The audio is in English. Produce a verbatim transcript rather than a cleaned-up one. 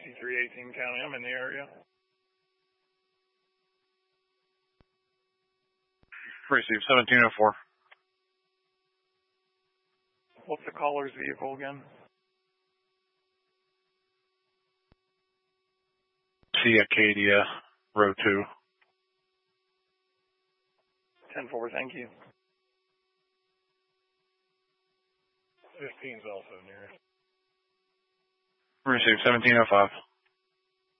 sixty-three eighteen County. I'm in the area. Receive seventeen oh four. What's the caller's vehicle again? C Acadia, row two. ten four, thank you. fifteen's also near. Receive seventeen oh five.